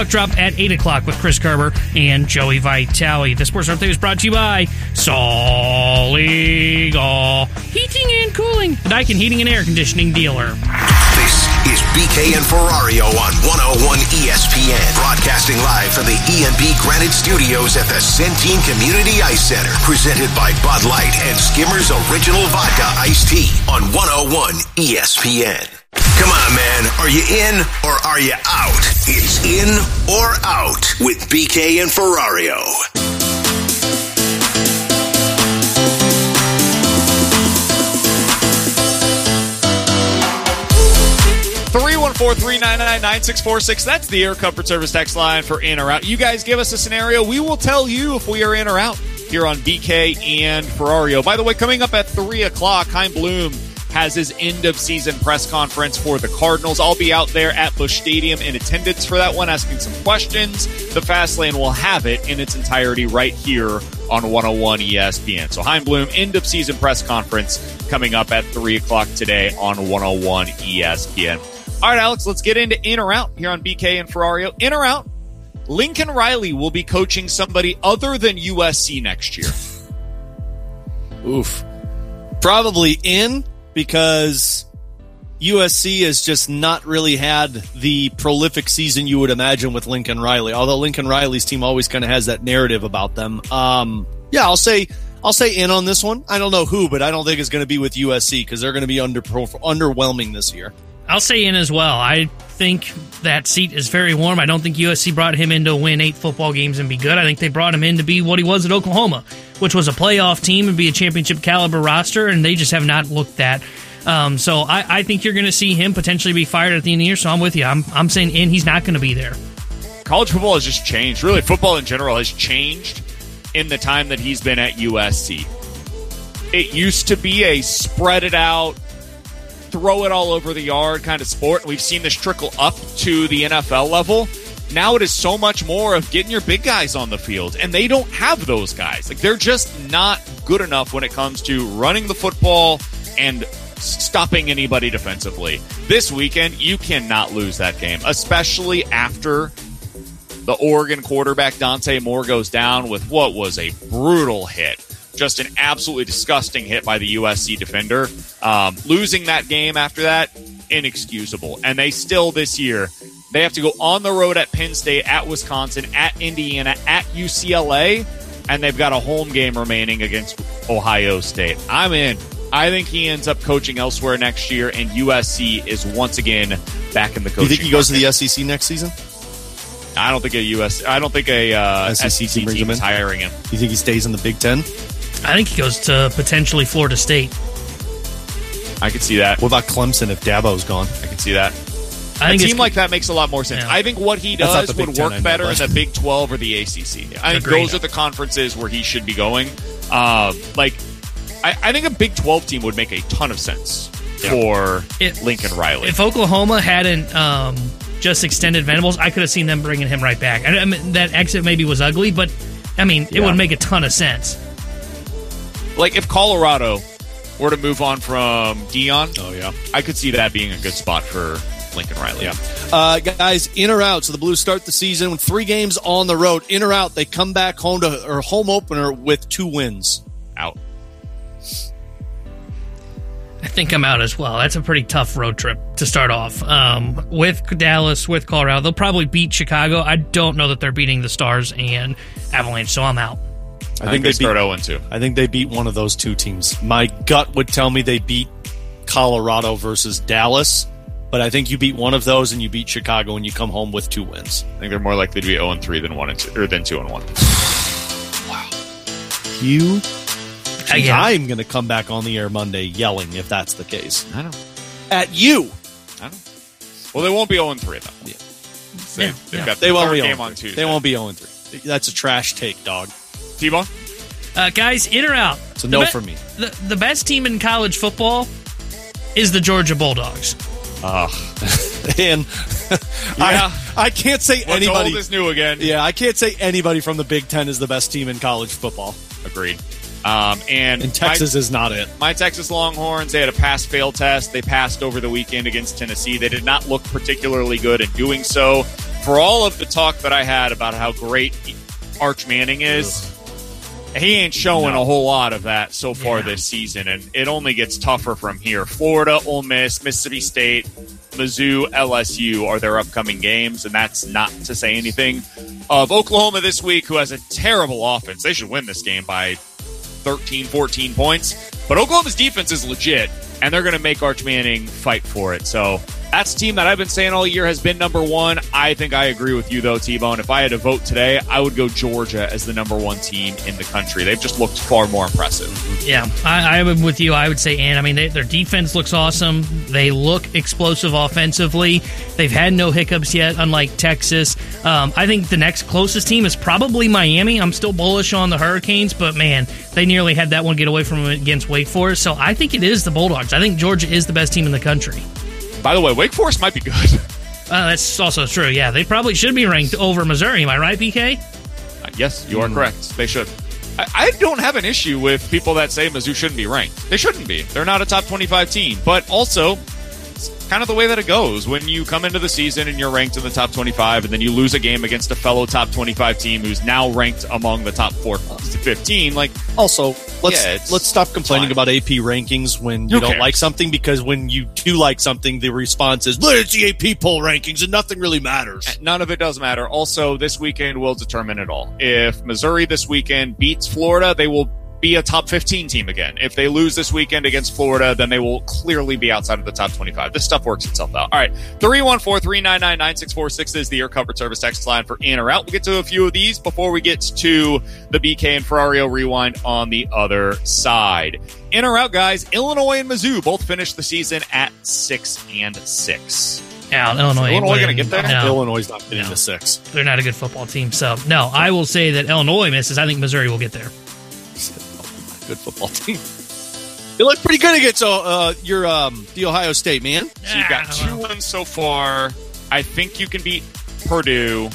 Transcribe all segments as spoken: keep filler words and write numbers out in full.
Puck Drop at eight o'clock with Chris Kerber and Joey Vitale. The Sports Update is brought to you by Soligo Heating and Cooling, the Daikin Heating and Air Conditioning dealer. This is B K and Ferrario on one oh one E S P N. Broadcasting live from the E and B Granite Studios at the Centene Community Ice Center. Presented by Bud Light and Skimmer's Original Vodka Iced Tea on one oh one E S P N. Come on, man. Are you in or are you out? It's in or out with B K and Ferrario. three one four, three nine nine, nine six four six. That's the Air Comfort Service text line for in or out. You guys give us a scenario. We will tell you if we are in or out here on B K and Ferrario. By the way, coming up at three o'clock, Chaim Bloom has his end-of-season press conference for the Cardinals. I'll be out there at Busch Stadium in attendance for that one, asking some questions. The Fast Lane will have it in its entirety right here on one oh one E S P N. So Chaim Bloom, end-of-season press conference coming up at three o'clock today on one oh one E S P N. All right, Alex, let's get into in or out here on B K and Ferrario. In or out, Lincoln Riley will be coaching somebody other than U S C next year. Oof. Probably in, because U S C has just not really had the prolific season you would imagine with Lincoln Riley, although Lincoln Riley's team always kind of has that narrative about them. Um, yeah, I'll say I'll say in on this one. I don't know who, but I don't think it's going to be with U S C because they're going to be under underwhelming this year. I'll say in as well. I think that seat is very warm. I don't think U S C brought him in to win eight football games and be good. I think they brought him in to be what he was at Oklahoma, which was a playoff team and be a championship caliber roster, and they just have not looked that. Um, so I, I think you're going to see him potentially be fired at the end of the year, so I'm with you. I'm, I'm saying in, he's not going to be there. College football has just changed. Really, football in general has changed in the time that he's been at U S C. It used to be a spread it out, throw it all over the yard kind of sport. We've seen this trickle up to the N F L level. Now it is so much more of getting your big guys on the field, and they don't have those guys. Like, they're just not good enough when it comes to running the football and stopping anybody defensively. This weekend, you cannot lose that game, especially after the Oregon quarterback Dante Moore goes down with what was a brutal hit. Just an absolutely disgusting hit by the U S C defender. Um, losing that game after that, inexcusable. And they still, this year, they have to go on the road at Penn State, at Wisconsin, at Indiana, at U C L A, and they've got a home game remaining against Ohio State. I'm in. I think he ends up coaching elsewhere next year, and U S C is once again back in the coaching. You think he goes market. to the S E C next season? I don't think a U S. I don't think a uh, S E C, S E C team team is him hiring him. You think he stays in the Big Ten? I think he goes to potentially Florida State. I could see that. What about Clemson if Dabo's gone? I can see that. I think a it's, team like that makes a lot more sense. Yeah. I think what he That's not does the Big would Ten, work I know, better but- in the Big twelve or the A C C. I think Agreed. those are the conferences where he should be going. Uh, like, I, I think a Big twelve team would make a ton of sense Yeah. for It- Lincoln Riley. If Oklahoma hadn't um, just extended Venables, I could have seen them bringing him right back. I, I mean, that exit maybe was ugly, but I mean, it Yeah. would make a ton of sense. like, if Colorado were to move on from Dion, Oh, yeah. I could see that being a good spot for Lincoln Riley. Yeah. Uh, guys, in or out? So the Blues start the season with three games on the road. In or out? They come back home to or home opener with two wins. Out. I think I'm out as well. That's a pretty tough road trip to start off. Um, with Dallas, with Colorado, they'll probably beat Chicago. I don't know that they're beating the Stars and Avalanche, so I'm out. I, I think, think they, they start oh and two. I think they beat one of those two teams. My gut would tell me they beat Colorado versus Dallas, but I think you beat one of those and you beat Chicago and you come home with two wins. I think they're more likely to be oh and three than one and two, or than two and one. Wow. You Uh, yeah. I'm going to come back on the air Monday yelling if that's the case. I know. At you. I know. Well, they won't be oh and three, though. Yeah. They, Yeah. they've Yeah. got They the won't third be game oh and on three. Tuesday. They won't be oh and three. That's a trash take, dog. T-Bone? Uh, guys, in or out? So The no be- for me. The, the best team in college football is the Georgia Bulldogs. Ugh. And Yeah. I, I can't say What's anybody. old is new again. Yeah, I can't say anybody from the Big Ten is the best team in college football. Agreed. Um, and And Texas my, is not it. my Texas Longhorns, they had a pass-fail test. They passed over the weekend against Tennessee. They did not look particularly good in doing so. for all of the talk that I had about how great Arch Manning is, he ain't showing no. a whole lot of that so far yeah. this season, and it only gets tougher from here. Florida, Ole Miss, Mississippi State, Mizzou, L S U are their upcoming games, and that's not to say anything of Oklahoma this week, who has a terrible offense. They should win this game by thirteen, fourteen points, but Oklahoma's defense is legit, and they're going to make Arch Manning fight for it. So that's a team that I've been saying all year has been number one. I think I agree with you, though, T-Bone. If I had to vote today, I would go Georgia as the number one team in the country. They've just looked far more impressive. Yeah, I, I'm with you. I would say, and I mean, they, their defense looks awesome. They look explosive offensively. They've had no hiccups yet, unlike Texas. Um, I think the next closest team is probably Miami. I'm still bullish on the Hurricanes, but man, they nearly had that one get away from them against Wake Forest. So I think it is the Bulldogs. I think Georgia is the best team in the country. By the way, Wake Forest might be good. Uh, that's also true, yeah. They probably should be ranked over Missouri. Am I right, B K? Uh, yes, you are mm. correct. They should. I, I don't have an issue with people that say Mizzou shouldn't be ranked. They shouldn't be. They're not a top twenty-five team. But also, it's kind of the way that it goes. When you come into the season and you're ranked in the top twenty-five, and then you lose a game against a fellow top twenty-five team who's now ranked among the top four to fifteen, like... Also, let's yeah, let's stop complaining about A P rankings when you Who don't cares? like something, because when you do like something, the response is, well, it's the A P poll rankings and nothing really matters. None of it does matter. Also, this weekend will determine it all. If Missouri this weekend beats Florida, they will be a top fifteen team again. If they lose this weekend against Florida, then they will clearly be outside of the top twenty-five. This stuff works itself out. All right, three one four, three nine nine, nine six four six is the Air Comfort Service text line for in or out. We'll get to a few of these before we get to the B K and Ferrario rewind on the other side. In or out, guys, Illinois and Mizzou both finished the season at six and six. Yeah, Illinois. Is Illinois going to get there? No. Illinois is not getting no. to six. They're not a good football team. So, no, I will say that Illinois misses. I think Missouri will get there. Good football team. They look pretty good against uh, your um, the Ohio State, man. So you've got two wins so far. I think you can beat Purdue.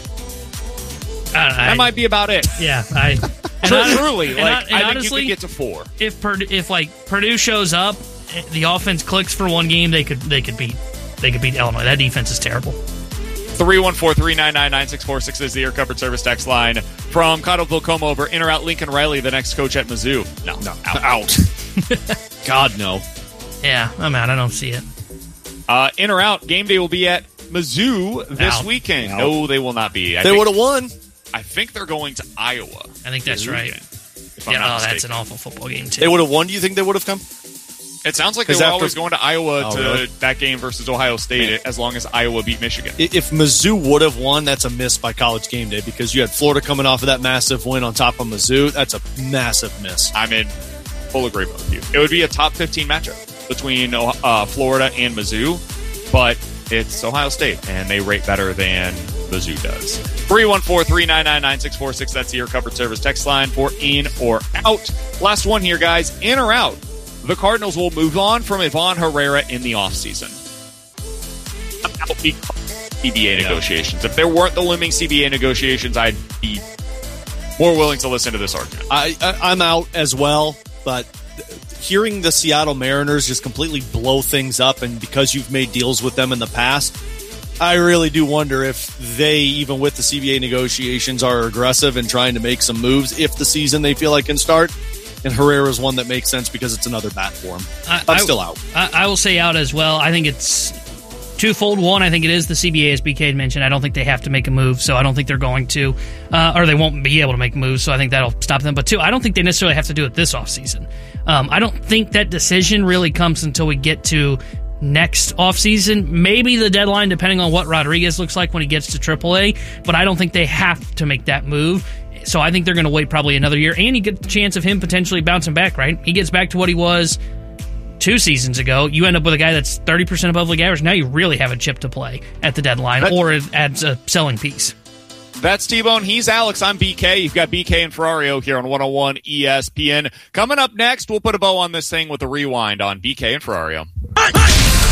I, that might be about it. Yeah, I truly like. And, and I think honestly, you could get to four. If Purdue, if like Purdue shows up, the offense clicks for one game, they could they could beat they could beat Illinois. That defense is terrible. three one four, three nine nine, nine six four six is the Air Comfort Service text line. From Cottleville Como over in or out Lincoln Riley, the next coach at Mizzou. No, no, out. out. God, no. Yeah, I'm out. I don't see it. Uh, in or out, game day will be at Mizzou this out. weekend. Out. No, they will not be. I they would have won. I think they're going to Iowa. I think that's right. Weekend, if I'm yeah, not oh, mistaken. that's an awful football game, too. They would have won. Do you think they would have come? It sounds like they were after, always going to Iowa oh, to really? that game versus Ohio State Man. as long as Iowa beat Michigan. If Mizzou would have won, that's a miss by College Game Day, because you had Florida coming off of that massive win on top of Mizzou. That's a massive miss. I'm in full agreement with you. It would be a top fifteen matchup between uh, Florida and Mizzou, but it's Ohio State, and they rate better than Mizzou does. three one four, three nine nine, nine six four six, that's the Air Comfort Service text line for in or out. Last one here, guys. In or out? The Cardinals will move on from Ivan Herrera in the offseason. Out because C B A yeah. negotiations. If there weren't the looming C B A negotiations, I'd be more willing to listen to this argument. I, I, I'm out as well, but hearing the Seattle Mariners just completely blow things up, and because you've made deals with them in the past, I really do wonder if they, even with the C B A negotiations, are aggressive and trying to make some moves if the season they feel like can start. And Herrera's one that makes sense because it's another bat for him. I, I'm I, still out. I, I will say out as well. I think it's twofold. One, I think it is the C B A, as B K had mentioned. I don't think they have to make a move, so I don't think they're going to. Uh, or they won't be able to make moves, so I think that'll stop them. But two, I don't think they necessarily have to do it this offseason. Um, I don't think that decision really comes until we get to next offseason. Maybe the deadline, depending on what Rodriguez looks like when he gets to triple A. But I don't think they have to make that move. So I think they're going to wait probably another year, and you get the chance of him potentially bouncing back, right? He gets back to what he was two seasons ago. You end up with a guy that's thirty percent above league average. Now you really have a chip to play at the deadline, that, or it adds a selling piece. That's T-Bone. He's Alex. I'm B K. You've got B K and Ferrario here on one oh one E S P N. Coming up next, we'll put a bow on this thing with a rewind on B K and Ferrario.